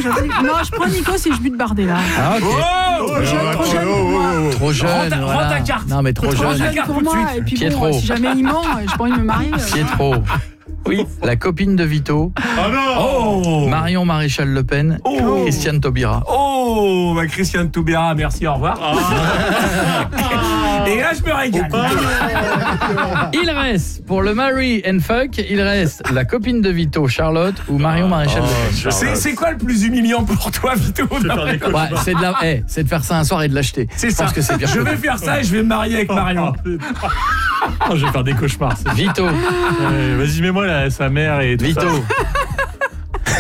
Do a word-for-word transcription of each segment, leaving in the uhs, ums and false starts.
je... non, je prends Nico si je bute Bardet là. Ah, ok. Oh, Trop jeune, trop jeune pour moi. Trop jeune, Rends ta- rends voilà. ta carte. Non, mais trop Trop jeune. jeune carte pour tout de moi. suite. Et puis Pietro. bon, si jamais il ment, j'ai pas envie de me marier. Pietro. Oui. La copine de Vito, Ah non. Oh. Marion Maréchal Le Pen, Oh. Christiane Taubira. Oh, bah Christiane Taubira, merci, au revoir. Et là, je me régale. Il reste, pour le marry and fuck, il reste la copine de Vito, Charlotte, ou Marion Maréchal Le Pen. C'est, c'est quoi le plus humiliant pour toi, Vito? Ouais, c'est de la, eh, c'est de faire ça un soir et de l'acheter. C'est Je ça. pense que c'est pire. Je que vais faire ça et je vais me marier avec Marion. Oh, je vais faire des cauchemars. c'est- Vito, Ouais, vas-y, mets-moi là, sa mère et tout Vito. ça.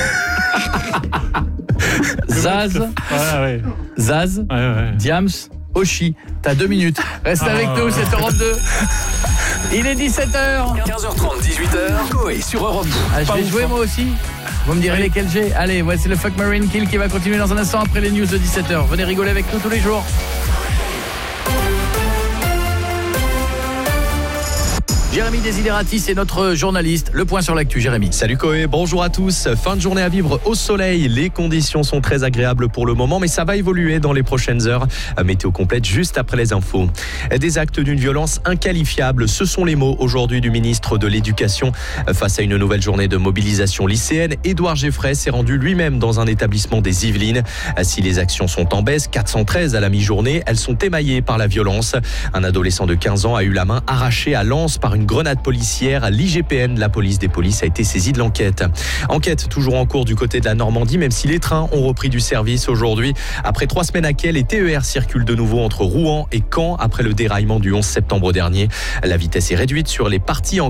Zaz, Ouais, ouais. Zaz, Ouais, ouais. Diams, Oshi. T'as deux minutes. Reste avec nous, c'est Europe deux. Il est dix-sept heures. quinze heures trente, dix-huit heures, Coé sur Europe deux. Ah, je vais jouer moi aussi. Vous me direz lesquels j'ai. Allez, voici le Fuck Marine Kill qui va continuer dans un instant après les news de dix-sept heures. Venez rigoler avec nous tous les jours. Jérémy Desideratis est notre journaliste. Le point sur l'actu, Jérémy. Salut Coé, bonjour à tous. Fin de journée à vivre au soleil. Les conditions sont très agréables pour le moment, mais ça va évoluer dans les prochaines heures. Météo complète juste après les infos. Des actes d'une violence inqualifiable, ce sont les mots aujourd'hui du ministre de l'Éducation. Face à une nouvelle journée de mobilisation lycéenne, Édouard Geffray s'est rendu lui-même dans un établissement des Yvelines. Si les actions sont en baisse, quatre cent treize à la mi-journée, elles sont émaillées par la violence. Un adolescent de quinze ans a eu la main arrachée à Lens par une grenade policière. L'I G P N, la police des polices, a été saisie de l'enquête. Enquête toujours en cours du côté de la Normandie, même si les trains ont repris du service aujourd'hui. Après trois semaines à quai, les T E R circulent de nouveau entre Rouen et Caen après le déraillement du onze septembre dernier. La vitesse est réduite sur les parties en